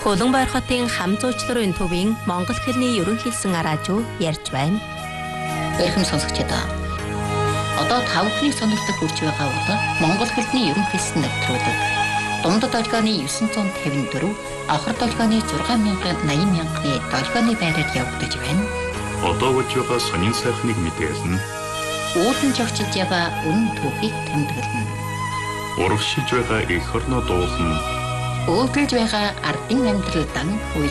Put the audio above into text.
Улаанбаяр хотын хам зуучларын төвийн монгол хэлний ерөнхийлсөн араажуу ярьж байна. Эрхэм сонсогчдоо. Одоо та бүхний сонирхдаг хүрч байгаа бол монгол хэлний ерөнхийлсөн нэвтрүүлэг. Дундад долгионы 954, авахар долгионы 6080,000-ны долгионы байраар явагдаж байна. Одоо болж байгаа сонин сайхныг мэдээлнэ. Уулан жогчилж яваа үнэн түүхийг тэмдэглэнэ. Урагшилж байгаа эх орноо дуулна. Өөдөлж байгаа ардын амьдрал дан хууль